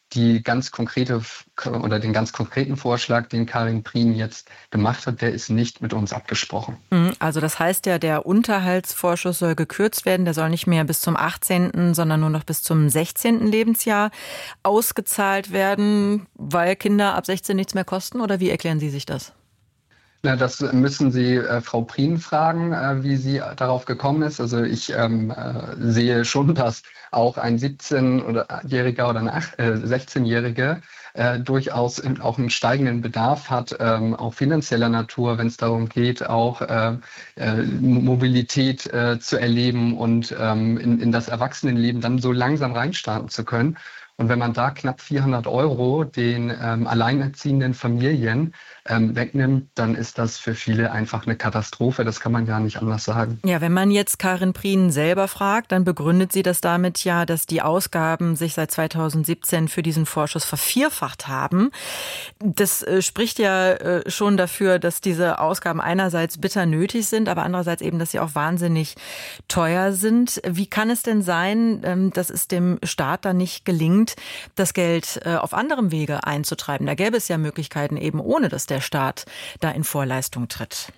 die ganz konkrete oder den ganz konkreten Vorschlag, den Karin Prien jetzt gemacht hat, der ist nicht mit uns abgesprochen. Also das heißt ja, der Unterhaltsvorschuss soll gekürzt werden. Der soll nicht mehr bis zum 18., sondern nur noch bis zum 16. Lebensjahr ausgezahlt werden, weil Kinder ab 16 nichts mehr kosten? Oder wie erklären Sie sich das? Na, das müssen Sie Frau Prien fragen, wie sie darauf gekommen ist. Also ich sehe schon, dass auch ein 17-Jähriger oder ein 16-Jährige durchaus auch einen steigenden Bedarf hat, auch finanzieller Natur, wenn es darum geht, auch Mobilität zu erleben und in das Erwachsenenleben dann so langsam reinstarten zu können. Und wenn man da knapp 400 € den alleinerziehenden Familien wegnimmt, dann ist das für viele einfach eine Katastrophe. Das kann man gar nicht anders sagen. Ja, wenn man jetzt Karin Prien selber fragt, dann begründet sie das damit ja, dass die Ausgaben sich seit 2017 für diesen Vorschuss vervierfacht haben. Das spricht ja schon dafür, dass diese Ausgaben einerseits bitter nötig sind, aber andererseits eben, dass sie auch wahnsinnig teuer sind. Wie kann es denn sein, dass es dem Staat dann nicht gelingt, das Geld auf anderem Wege einzutreiben? Da gäbe es ja Möglichkeiten eben, ohne dass der Staat da in Vorleistung tritt.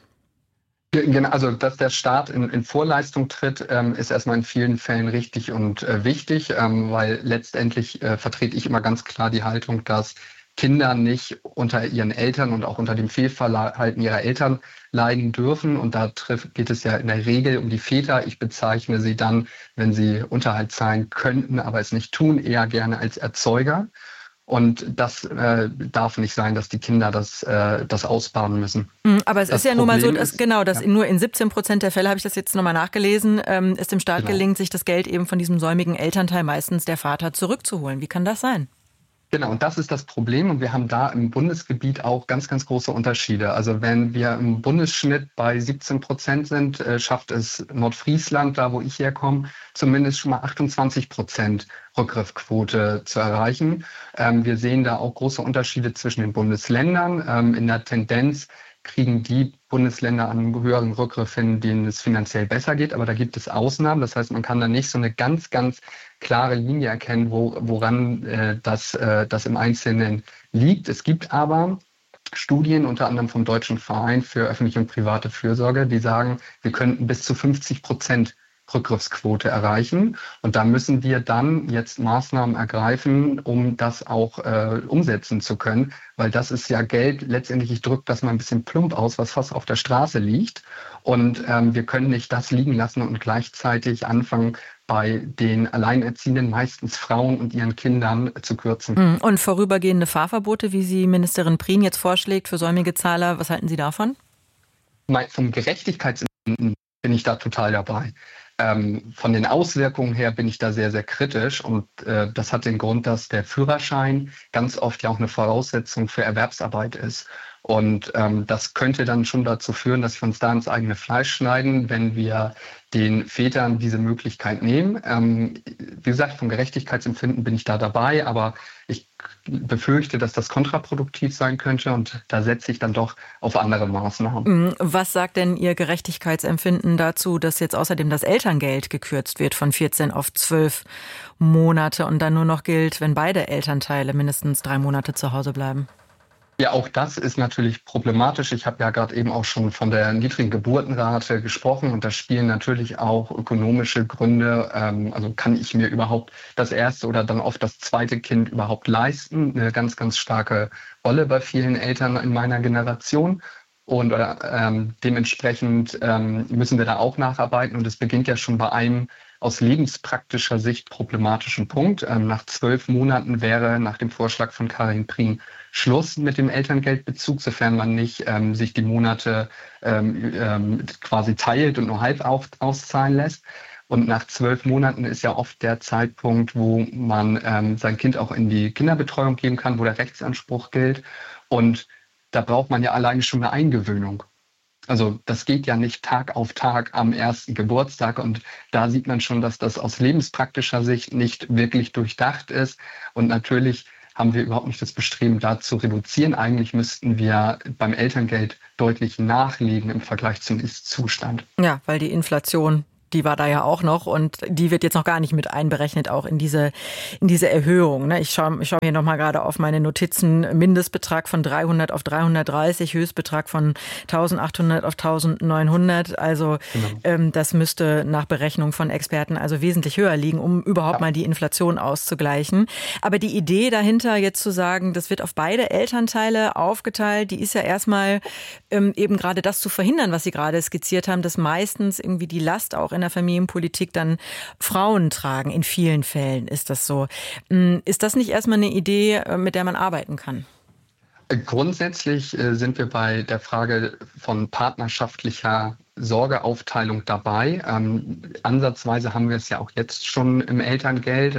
Genau, also dass der Staat in Vorleistung tritt, ist erstmal in vielen Fällen richtig und wichtig, weil letztendlich vertrete ich immer ganz klar die Haltung, dass Kinder nicht unter ihren Eltern und auch unter dem Fehlverhalten ihrer Eltern leiden dürfen. Und da geht es ja in der Regel um die Väter. Ich bezeichne sie dann, wenn sie Unterhalt zahlen könnten, aber es nicht tun, eher gerne als Erzeuger. Und das darf nicht sein, dass die Kinder das ausbaden müssen. Aber es ist ja nun mal so, dass nur in 17% der Fälle, habe ich das jetzt nochmal nachgelesen, es dem Staat gelingt, sich das Geld eben von diesem säumigen Elternteil, meistens der Vater, zurückzuholen. Wie kann das sein? Genau, und das ist das Problem. Und wir haben da im Bundesgebiet auch ganz, ganz große Unterschiede. Also wenn wir im Bundesschnitt bei 17% sind, schafft es Nordfriesland, da wo ich herkomme, zumindest schon mal 28% Rückgriffquote zu erreichen. Wir sehen da auch große Unterschiede zwischen den Bundesländern. In der Tendenz kriegen die Bundesländer einen höheren Rückgriff hin, denen es finanziell besser geht. Aber da gibt es Ausnahmen. Das heißt, man kann da nicht so eine ganz, ganz klare Linie erkennen, woran das im Einzelnen liegt. Es gibt aber Studien, unter anderem vom Deutschen Verein für öffentliche und private Fürsorge, die sagen, wir könnten bis zu 50% Rückgriffsquote erreichen. Und da müssen wir dann jetzt Maßnahmen ergreifen, um das auch umsetzen zu können. Weil das ist ja Geld, letztendlich, ich drücke das mal ein bisschen plump aus, was fast auf der Straße liegt. Und wir können nicht das liegen lassen und gleichzeitig anfangen, bei den Alleinerziehenden, meistens Frauen und ihren Kindern, zu kürzen. Und vorübergehende Fahrverbote, wie sie Ministerin Prien jetzt vorschlägt für säumige Zahler, was halten Sie davon? Vom Gerechtigkeitsempfinden bin ich da total dabei. Von den Auswirkungen her bin ich da sehr, sehr kritisch. Und das hat den Grund, dass der Führerschein ganz oft ja auch eine Voraussetzung für Erwerbsarbeit ist. Und das könnte dann schon dazu führen, dass wir uns da ins eigene Fleisch schneiden, wenn wir den Vätern diese Möglichkeit nehmen. Wie gesagt, vom Gerechtigkeitsempfinden bin ich da dabei, aber ich befürchte, dass das kontraproduktiv sein könnte und da setze ich dann doch auf andere Maßnahmen. Was sagt denn Ihr Gerechtigkeitsempfinden dazu, dass jetzt außerdem das Elterngeld gekürzt wird von 14 auf 12 Monate und dann nur noch gilt, wenn beide Elternteile mindestens 3 Monate zu Hause bleiben? Ja, auch das ist natürlich problematisch. Ich habe ja gerade eben auch schon von der niedrigen Geburtenrate gesprochen und da spielen natürlich auch ökonomische Gründe. Also kann ich mir überhaupt das erste oder dann oft das zweite Kind überhaupt leisten? Eine ganz, ganz starke Rolle bei vielen Eltern in meiner Generation. Und dementsprechend müssen wir da auch nacharbeiten. Und es beginnt ja schon bei einem aus lebenspraktischer Sicht problematischen Punkt. Nach 12 Monaten wäre nach dem Vorschlag von Karin Prien Schluss mit dem Elterngeldbezug, sofern man nicht sich die Monate quasi teilt und nur halb auszahlen lässt. Und nach 12 Monaten ist ja oft der Zeitpunkt, wo man sein Kind auch in die Kinderbetreuung geben kann, wo der Rechtsanspruch gilt. Und da braucht man ja alleine schon eine Eingewöhnung. Also das geht ja nicht Tag auf Tag am ersten Geburtstag. Und da sieht man schon, dass das aus lebenspraktischer Sicht nicht wirklich durchdacht ist. Und natürlich haben wir überhaupt nicht das Bestreben, da zu reduzieren. Eigentlich müssten wir beim Elterngeld deutlich nachlegen im Vergleich zum Ist-Zustand. Ja, weil die Inflation die war da ja auch noch und die wird jetzt noch gar nicht mit einberechnet, auch in diese Erhöhung. Ne? Ich schaue hier nochmal gerade auf meine Notizen. Mindestbetrag von 300 auf 330, Höchstbetrag von 1800 auf 1900. Also das müsste nach Berechnung von Experten also wesentlich höher liegen, um überhaupt mal die Inflation auszugleichen. Aber die Idee dahinter jetzt zu sagen, das wird auf beide Elternteile aufgeteilt, die ist ja erstmal eben gerade das zu verhindern, was Sie gerade skizziert haben, dass meistens irgendwie die Last auch in der Familienpolitik dann Frauen tragen. In vielen Fällen ist das so. Ist das nicht erstmal eine Idee, mit der man arbeiten kann? Grundsätzlich sind wir bei der Frage von partnerschaftlicher Sorgeaufteilung dabei. Ansatzweise haben wir es ja auch jetzt schon im Elterngeld.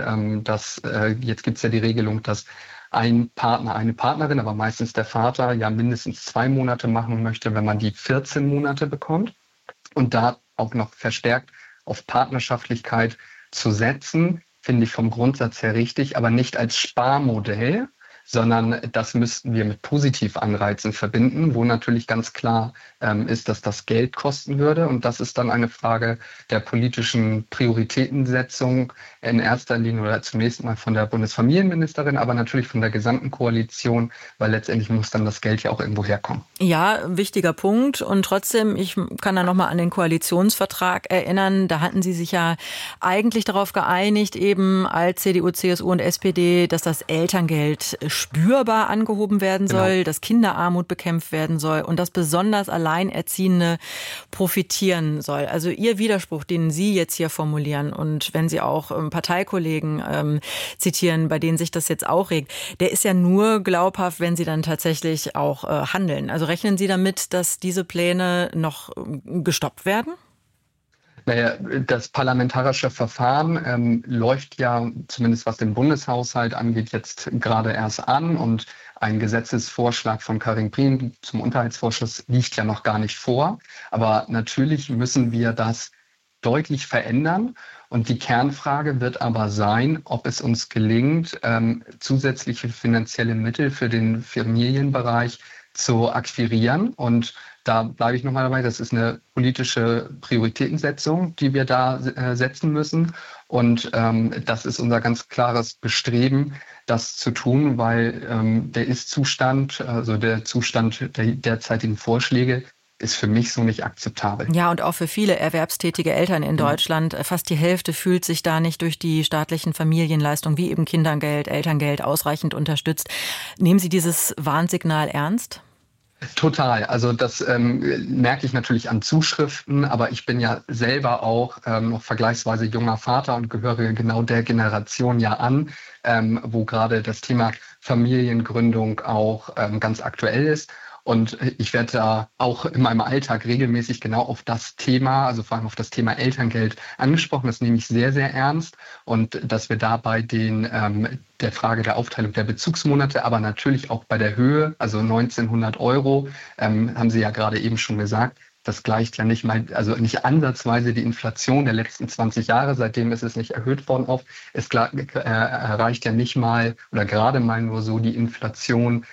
Jetzt gibt es ja die Regelung, dass ein Partner, eine Partnerin, aber meistens der Vater, ja mindestens 2 Monate machen möchte, wenn man die 14 Monate bekommt. Und da auch noch verstärkt auf Partnerschaftlichkeit zu setzen, finde ich vom Grundsatz her richtig, aber nicht als Sparmodell, sondern das müssten wir mit Positivanreizen verbinden, wo natürlich ganz klar ist, dass das Geld kosten würde. Und das ist dann eine Frage der politischen Prioritätensetzung in erster Linie oder zunächst mal von der Bundesfamilienministerin, aber natürlich von der gesamten Koalition, weil letztendlich muss dann das Geld ja auch irgendwo herkommen. Ja, wichtiger Punkt. Und trotzdem, ich kann da nochmal an den Koalitionsvertrag erinnern, da hatten Sie sich ja eigentlich darauf geeinigt, eben als CDU, CSU und SPD, dass das Elterngeld spürbar angehoben werden soll, genau, dass Kinderarmut bekämpft werden soll und dass besonders Alleinerziehende profitieren soll. Also Ihr Widerspruch, den Sie jetzt hier formulieren und wenn Sie auch Parteikollegen zitieren, bei denen sich das jetzt auch regt, der ist ja nur glaubhaft, wenn Sie dann tatsächlich auch handeln. Also rechnen Sie damit, dass diese Pläne noch gestoppt werden? Naja, das parlamentarische Verfahren läuft ja, zumindest was den Bundeshaushalt angeht, jetzt gerade erst an und ein Gesetzesvorschlag von Karin Prien zum Unterhaltsvorschuss liegt ja noch gar nicht vor. Aber natürlich müssen wir das deutlich verändern. Und die Kernfrage wird aber sein, ob es uns gelingt, zusätzliche finanzielle Mittel für den Familienbereich zu akquirieren. Und da bleibe ich nochmal dabei, das ist eine politische Prioritätensetzung, die wir da setzen müssen. Und das ist unser ganz klares Bestreben, das zu tun, weil der Ist-Zustand, also der Zustand der derzeitigen Vorschläge, ist für mich so nicht akzeptabel. Ja, und auch für viele erwerbstätige Eltern in Deutschland. Fast die Hälfte fühlt sich da nicht durch die staatlichen Familienleistungen wie eben Kindergeld, Elterngeld ausreichend unterstützt. Nehmen Sie dieses Warnsignal ernst? Total. Also das merke ich natürlich an Zuschriften, aber ich bin ja selber auch noch vergleichsweise junger Vater und gehöre genau der Generation ja an, wo gerade das Thema Familiengründung auch ganz aktuell ist. Und ich werde da auch in meinem Alltag regelmäßig genau auf das Thema, also vor allem auf das Thema Elterngeld angesprochen. Das nehme ich sehr, sehr ernst. Und dass wir da bei der Frage der Aufteilung der Bezugsmonate, aber natürlich auch bei der Höhe, also 1900 €, haben Sie ja gerade eben schon gesagt, das gleicht ja nicht mal, also nicht ansatzweise die Inflation der letzten 20 Jahre, seitdem ist es nicht erhöht worden auf. Es erreicht ja nicht mal oder gerade mal nur so die Inflation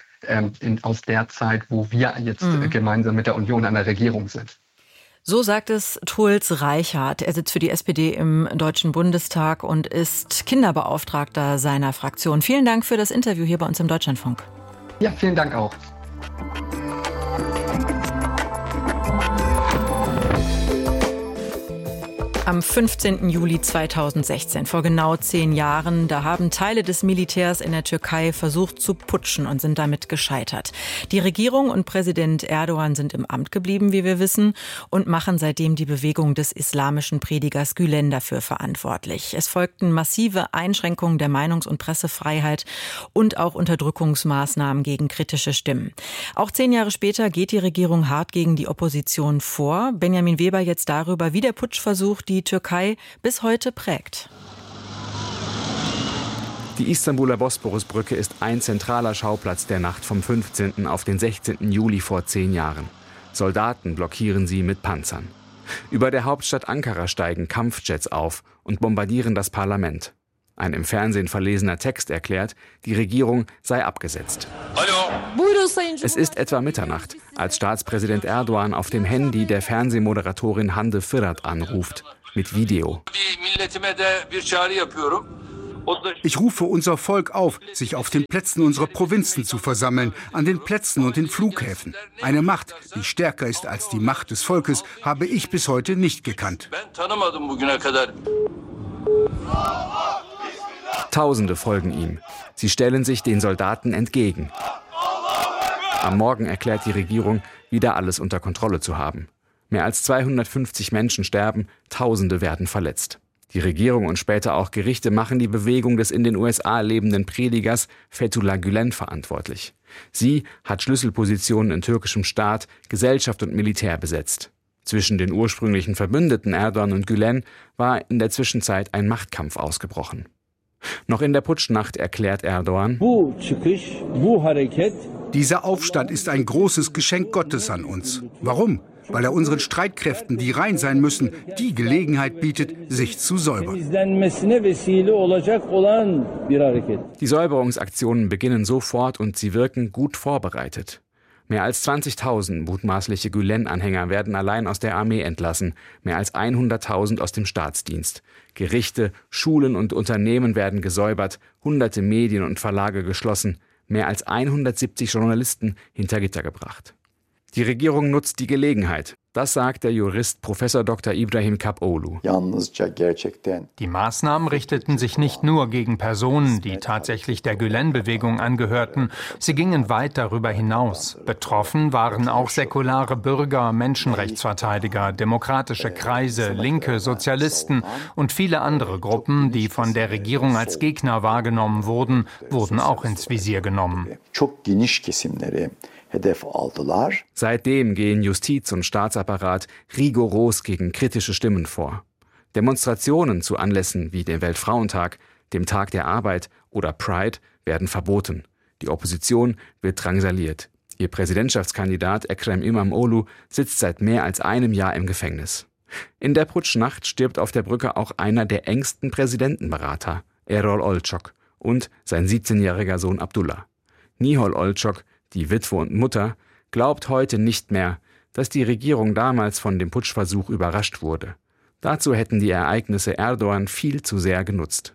aus der Zeit, wo wir jetzt gemeinsam mit der Union an der Regierung sind. So sagt es Truls Reichert. Er sitzt für die SPD im Deutschen Bundestag und ist Kinderbeauftragter seiner Fraktion. Vielen Dank für das Interview hier bei uns im Deutschlandfunk. Ja, vielen Dank auch. Am 15. Juli 2016, vor genau 10 Jahren, da haben Teile des Militärs in der Türkei versucht zu putschen und sind damit gescheitert. Die Regierung und Präsident Erdogan sind im Amt geblieben, wie wir wissen, und machen seitdem die Bewegung des islamischen Predigers Gülen dafür verantwortlich. Es folgten massive Einschränkungen der Meinungs- und Pressefreiheit und auch Unterdrückungsmaßnahmen gegen kritische Stimmen. Auch 10 Jahre später geht die Regierung hart gegen die Opposition vor. Benjamin Weber jetzt darüber, wie der Putschversuch die Türkei bis heute prägt. Die Istanbuler Bosporusbrücke ist ein zentraler Schauplatz der Nacht vom 15. auf den 16. Juli vor 10 Jahren. Soldaten blockieren sie mit Panzern. Über der Hauptstadt Ankara steigen Kampfjets auf und bombardieren das Parlament. Ein im Fernsehen verlesener Text erklärt, die Regierung sei abgesetzt. Es ist etwa Mitternacht, als Staatspräsident Erdogan auf dem Handy der Fernsehmoderatorin Hande Fırat anruft. mit Video. Ich rufe unser Volk auf, sich auf den Plätzen unserer Provinzen zu versammeln, an den Plätzen und den Flughäfen. Eine Macht, die stärker ist als die Macht des Volkes, habe ich bis heute nicht gekannt. Tausende folgen ihm. Sie stellen sich den Soldaten entgegen. Am Morgen erklärt die Regierung, wieder alles unter Kontrolle zu haben. Mehr als 250 Menschen sterben, Tausende werden verletzt. Die Regierung und später auch Gerichte machen die Bewegung des in den USA lebenden Predigers Fethullah Gülen verantwortlich. Sie hat Schlüsselpositionen in türkischem Staat, Gesellschaft und Militär besetzt. Zwischen den ursprünglichen Verbündeten Erdogan und Gülen war in der Zwischenzeit ein Machtkampf ausgebrochen. Noch in der Putschnacht erklärt Erdogan: Dieser Aufstand ist ein großes Geschenk Gottes an uns. Warum? Weil er unseren Streitkräften, die rein sein müssen, die Gelegenheit bietet, sich zu säubern. Die Säuberungsaktionen beginnen sofort und sie wirken gut vorbereitet. Mehr als 20.000 mutmaßliche Gülen-Anhänger werden allein aus der Armee entlassen, mehr als 100.000 aus dem Staatsdienst. Gerichte, Schulen und Unternehmen werden gesäubert, hunderte Medien und Verlage geschlossen, mehr als 170 Journalisten hinter Gitter gebracht. Die Regierung nutzt die Gelegenheit. Das sagt der Jurist Prof. Dr. Ibrahim Kapoğlu. Die Maßnahmen richteten sich nicht nur gegen Personen, die tatsächlich der Gülen-Bewegung angehörten. Sie gingen weit darüber hinaus. Betroffen waren auch säkulare Bürger, Menschenrechtsverteidiger, demokratische Kreise, Linke, Sozialisten und viele andere Gruppen, die von der Regierung als Gegner wahrgenommen wurden, wurden auch ins Visier genommen. Seitdem gehen Justiz und Staatsapparat rigoros gegen kritische Stimmen vor. Demonstrationen zu Anlässen wie dem Weltfrauentag, dem Tag der Arbeit oder Pride werden verboten. Die Opposition wird drangsaliert. Ihr Präsidentschaftskandidat Ekrem İmamoğlu sitzt seit mehr als einem Jahr im Gefängnis. In der Putschnacht stirbt auf der Brücke auch einer der engsten Präsidentenberater, Erol Olçok, und sein 17-jähriger Sohn Abdullah. Nihol Olçok, die Witwe und Mutter, glaubt heute nicht mehr, dass die Regierung damals von dem Putschversuch überrascht wurde. Dazu hätten die Ereignisse Erdogan viel zu sehr genutzt.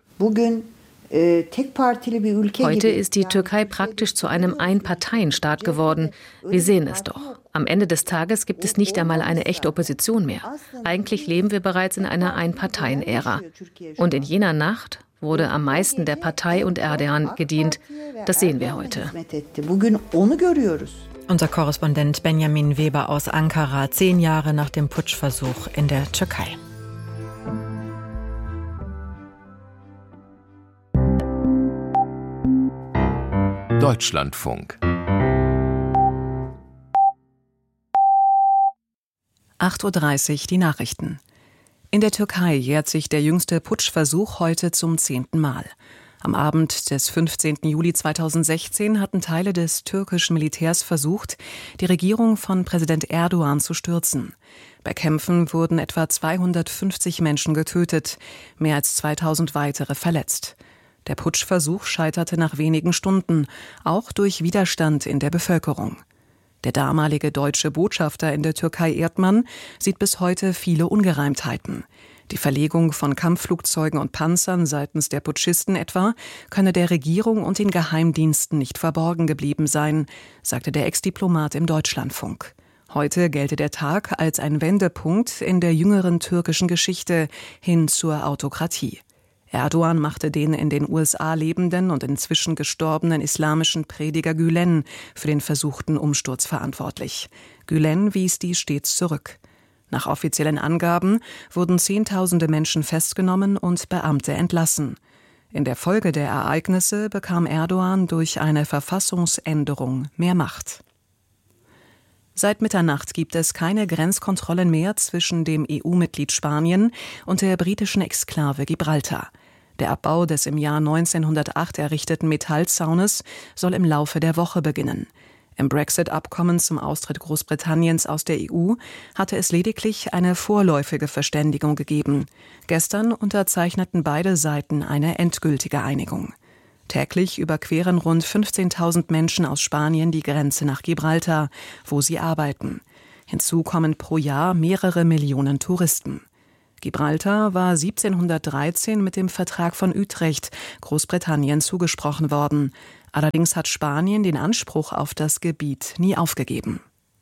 Heute ist die Türkei praktisch zu einem Einparteienstaat geworden. Wir sehen es doch. Am Ende des Tages gibt es nicht einmal eine echte Opposition mehr. Eigentlich leben wir bereits in einer Einparteien-Ära. Und in jener Nacht wurde am meisten der Partei und Erdogan gedient. Das sehen wir heute. Unser Korrespondent Benjamin Weber aus Ankara, 10 Jahre nach dem Putschversuch in der Türkei. Deutschlandfunk. 8:30 Uhr die Nachrichten. In der Türkei jährt sich der jüngste Putschversuch heute zum 10. Mal. Am Abend des 15. Juli 2016 hatten Teile des türkischen Militärs versucht, die Regierung von Präsident Erdogan zu stürzen. Bei Kämpfen wurden etwa 250 Menschen getötet, mehr als 2000 weitere verletzt. Der Putschversuch scheiterte nach wenigen Stunden, auch durch Widerstand in der Bevölkerung. Der damalige deutsche Botschafter in der Türkei Erdmann sieht bis heute viele Ungereimtheiten. Die Verlegung von Kampfflugzeugen und Panzern seitens der Putschisten etwa könne der Regierung und den Geheimdiensten nicht verborgen geblieben sein, sagte der Ex-Diplomat im Deutschlandfunk. Heute gelte der Tag als ein Wendepunkt in der jüngeren türkischen Geschichte hin zur Autokratie. Erdogan machte den in den USA lebenden und inzwischen gestorbenen islamischen Prediger Gülen für den versuchten Umsturz verantwortlich. Gülen wies dies stets zurück. Nach offiziellen Angaben wurden Zehntausende Menschen festgenommen und Beamte entlassen. In der Folge der Ereignisse bekam Erdogan durch eine Verfassungsänderung mehr Macht. Seit Mitternacht gibt es keine Grenzkontrollen mehr zwischen dem EU-Mitglied Spanien und der britischen Exklave Gibraltar. Der Abbau des im Jahr 1908 errichteten Metallzaunes soll im Laufe der Woche beginnen. Im Brexit-Abkommen zum Austritt Großbritanniens aus der EU hatte es lediglich eine vorläufige Verständigung gegeben. Gestern unterzeichneten beide Seiten eine endgültige Einigung. Täglich überqueren rund 15.000 Menschen aus Spanien die Grenze nach Gibraltar, wo sie arbeiten. Hinzu kommen pro Jahr mehrere Millionen Touristen. Gibraltar war 1713 mit dem Vertrag von Utrecht Großbritannien zugesprochen worden. Allerdings hat Spanien den Anspruch auf das Gebiet nie aufgegeben.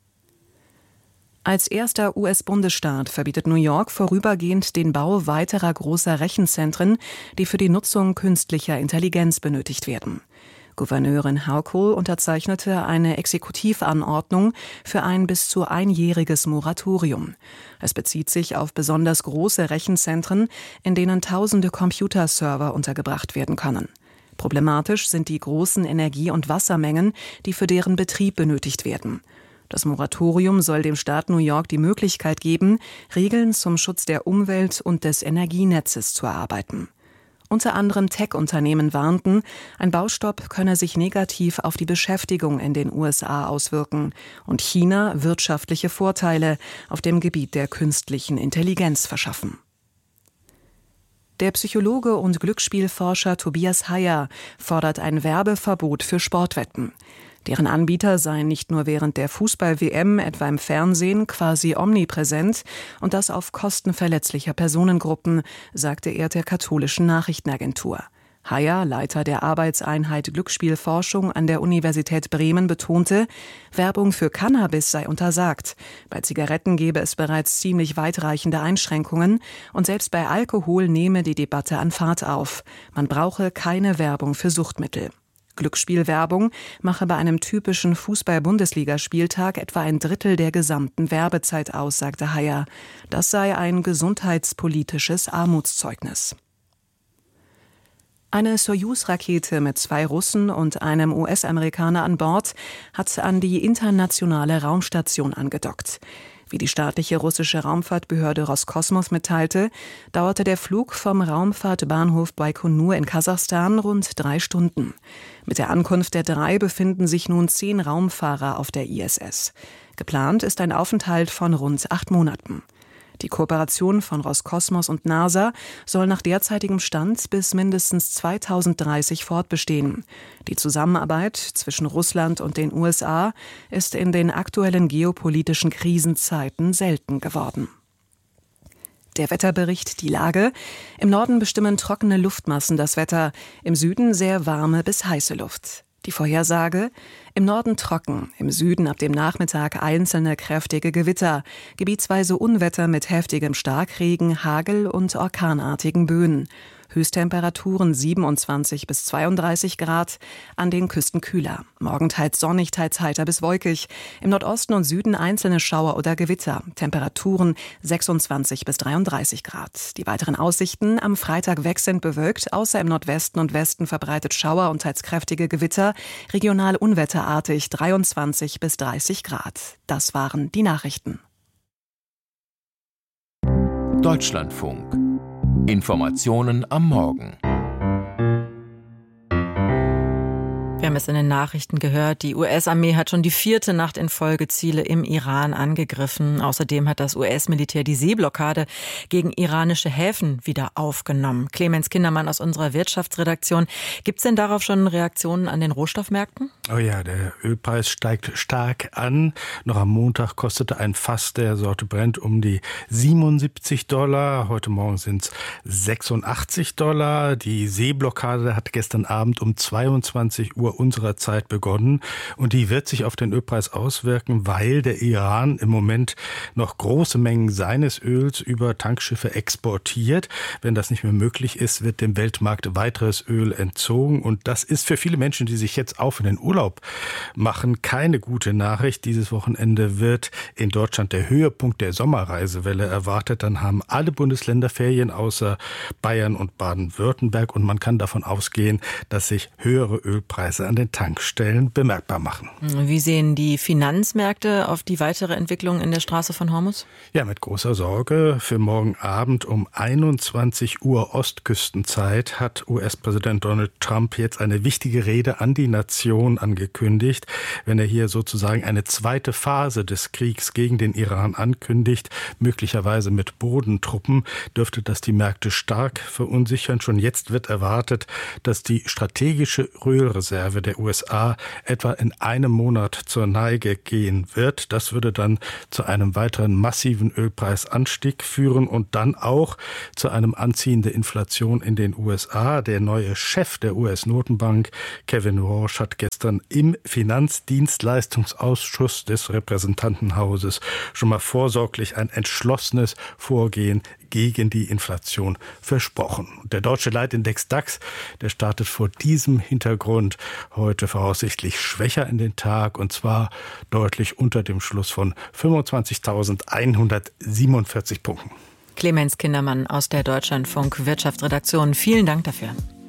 Als erster US-Bundesstaat verbietet New York vorübergehend den Bau weiterer großer Rechenzentren, die für die Nutzung künstlicher Intelligenz benötigt werden. Gouverneurin Hochul unterzeichnete eine Exekutivanordnung für ein bis zu einjähriges Moratorium. Es bezieht sich auf besonders große Rechenzentren, in denen tausende Computerserver untergebracht werden können. Problematisch sind die großen Energie- und Wassermengen, die für deren Betrieb benötigt werden. Das Moratorium soll dem Staat New York die Möglichkeit geben, Regeln zum Schutz der Umwelt und des Energienetzes zu erarbeiten. Unter anderem Tech-Unternehmen warnten, ein Baustopp könne sich negativ auf die Beschäftigung in den USA auswirken und China wirtschaftliche Vorteile auf dem Gebiet der künstlichen Intelligenz verschaffen. Der Psychologe und Glücksspielforscher Tobias Heyer fordert ein Werbeverbot für Sportwetten. Deren Anbieter seien nicht nur während der Fußball-WM, etwa im Fernsehen, quasi omnipräsent und das auf Kosten verletzlicher Personengruppen, sagte er der katholischen Nachrichtenagentur. Heyer, Leiter der Arbeitseinheit Glücksspielforschung an der Universität Bremen, betonte, Werbung für Cannabis sei untersagt. Bei Zigaretten gebe es bereits ziemlich weitreichende Einschränkungen und selbst bei Alkohol nehme die Debatte an Fahrt auf. Man brauche keine Werbung für Suchtmittel. Glücksspielwerbung mache bei einem typischen Fußball-Bundesligaspieltag etwa ein Drittel der gesamten Werbezeit aus, sagte Heyer. Das sei ein gesundheitspolitisches Armutszeugnis. Eine Sojus-Rakete mit 2 Russen und einem US-Amerikaner an Bord hat an die internationale Raumstation angedockt. Wie die staatliche russische Raumfahrtbehörde Roskosmos mitteilte, dauerte der Flug vom Raumfahrtbahnhof Baikonur in Kasachstan rund 3 Stunden. Mit der Ankunft der 3 befinden sich nun 10 Raumfahrer auf der ISS. Geplant ist ein Aufenthalt von rund 8 Monaten. Die Kooperation von Roskosmos und NASA soll nach derzeitigem Stand bis mindestens 2030 fortbestehen. Die Zusammenarbeit zwischen Russland und den USA ist in den aktuellen geopolitischen Krisenzeiten selten geworden. Der Wetterbericht, die Lage. Im Norden bestimmen trockene Luftmassen das Wetter, im Süden sehr warme bis heiße Luft. Die Vorhersage: im Norden trocken, im Süden ab dem Nachmittag einzelne kräftige Gewitter, gebietsweise Unwetter mit heftigem Starkregen, Hagel und orkanartigen Böen. Höchsttemperaturen 27 bis 32 Grad, an den Küsten kühler. Morgen teils sonnig, teils heiter bis wolkig. Im Nordosten und Süden einzelne Schauer oder Gewitter. Temperaturen 26 bis 33 Grad. Die weiteren Aussichten: am Freitag wechselnd bewölkt, außer im Nordwesten und Westen verbreitet Schauer und teils kräftige Gewitter. Regional unwetterartig 23 bis 30 Grad. Das waren die Nachrichten. Deutschlandfunk. Informationen am Morgen. Wir haben es in den Nachrichten gehört, die US-Armee hat schon die 4. Nacht in Folge Ziele im Iran angegriffen. Außerdem hat das US-Militär die Seeblockade gegen iranische Häfen wieder aufgenommen. Clemens Kindermann aus unserer Wirtschaftsredaktion. Gibt es denn darauf schon Reaktionen an den Rohstoffmärkten? Oh ja, der Ölpreis steigt stark an. Noch am Montag kostete ein Fass der Sorte Brent um die $77. Heute Morgen sind es $86. Die Seeblockade hat gestern Abend um 22 Uhr unserer Zeit begonnen und die wird sich auf den Ölpreis auswirken, weil der Iran im Moment noch große Mengen seines Öls über Tankschiffe exportiert. Wenn das nicht mehr möglich ist, wird dem Weltmarkt weiteres Öl entzogen und das ist für viele Menschen, die sich jetzt auf in den Urlaub machen, keine gute Nachricht. Dieses Wochenende wird in Deutschland der Höhepunkt der Sommerreisewelle erwartet. Dann haben alle Bundesländer Ferien außer Bayern und Baden-Württemberg und man kann davon ausgehen, dass sich höhere Ölpreise an den Tankstellen bemerkbar machen. Wie sehen die Finanzmärkte auf die weitere Entwicklung in der Straße von Hormuz? Ja, mit großer Sorge. Für morgen Abend um 21 Uhr Ostküstenzeit hat US-Präsident Donald Trump jetzt eine wichtige Rede an die Nation angekündigt. Wenn er hier sozusagen eine zweite Phase des Kriegs gegen den Iran ankündigt, möglicherweise mit Bodentruppen, dürfte das die Märkte stark verunsichern. Schon jetzt wird erwartet, dass die strategische Ölreserve Ölreserve der USA etwa in einem Monat zur Neige gehen wird. Das würde dann zu einem weiteren massiven Ölpreisanstieg führen und dann auch zu einem Anziehen der Inflation in den USA. Der neue Chef der US-Notenbank, Kevin Warsh, hat gestern im Finanzdienstleistungsausschuss des Repräsentantenhauses schon mal vorsorglich ein entschlossenes Vorgehen gegen die Inflation versprochen. Der deutsche Leitindex DAX, der startet vor diesem Hintergrund heute voraussichtlich schwächer in den Tag, und zwar deutlich unter dem Schluss von 25.147 Punkten. Clemens Kindermann aus der Deutschlandfunk Wirtschaftsredaktion, vielen Dank dafür.